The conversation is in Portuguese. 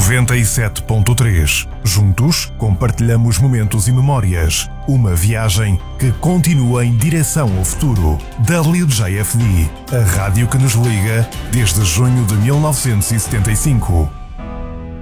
97.3. Juntos, compartilhamos momentos e memórias. Uma viagem que continua em direção ao futuro. WJFD, a rádio que nos liga desde junho de 1975.